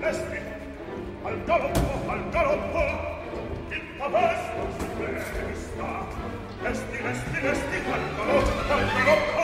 lesti, al galoppo, il pavesto si presta. Lesti, lesti, lesti,